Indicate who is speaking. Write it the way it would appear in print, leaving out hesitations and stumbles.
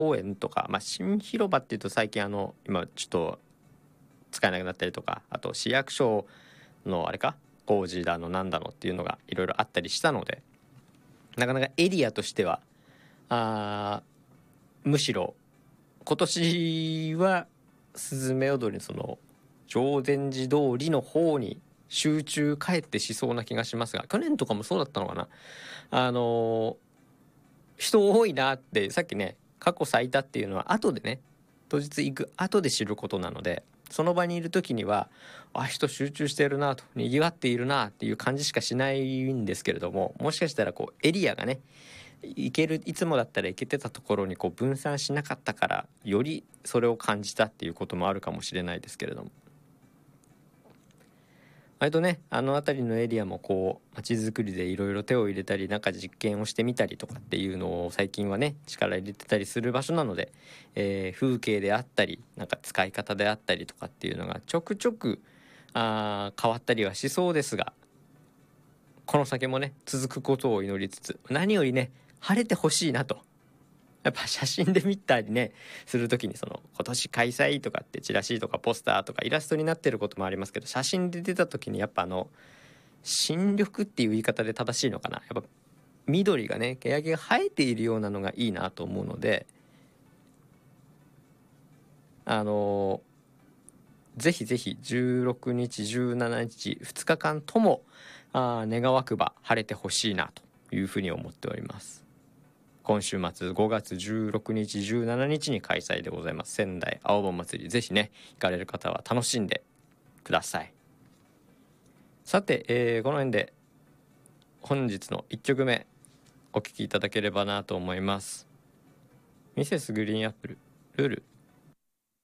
Speaker 1: 公園とか、新広場っていうと最近今ちょっと使えなくなったりとか、あと市役所のあれか工事だのなんだのっていうのがいろいろあったりしたので、なかなかエリアとしてはむしろ今年はスズメ踊りのその定禅寺通りの方に集中かえってしそうな気がしますが、去年とかもそうだったのかな。人多いなってさっきね、過去最多っていうのは後でね、当日行く後で知ることなので、その場にいる時には人集中してるなと、賑わっているなっていう感じしかしないんですけれども、もしかしたらこうエリアがね、いつもだったら行けてたところにこう分散しなかったからよりそれを感じたっていうこともあるかもしれないですけれども、割とねあの辺りのエリアもこう街づくりでいろいろ手を入れたりなんか実験をしてみたりとかっていうのを最近はね力入れてたりする場所なので、風景であったりなんか使い方であったりとかっていうのがちょくちょく変わったりはしそうですが、この先もね続くことを祈りつつ、何よりね晴れてほしいなと。やっぱ写真で見たりねする時にその今年開催とかってチラシとかポスターとかイラストになってることもありますけど、写真で出た時にやっぱ新緑っていう言い方で正しいのかな、やっぱ緑がね欅が生えているようなのがいいなと思うので、ぜひぜひ16日17日2日間とも願わくば晴れてほしいなというふうに思っております。今週末5月16日17日に開催でございます仙台青葉祭り、ぜひね行かれる方は楽しんでください。さて、この辺で本日の1曲目お聴きいただければなと思います。ミセスグリーンアップルルール。